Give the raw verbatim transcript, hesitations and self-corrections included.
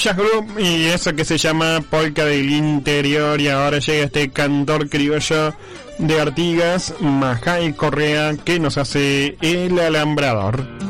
Villas Group y eso que se llama Polka del Interior. Y ahora llega este cantor criollo de Artigas, Majay Correa, que nos hace El Alambrador.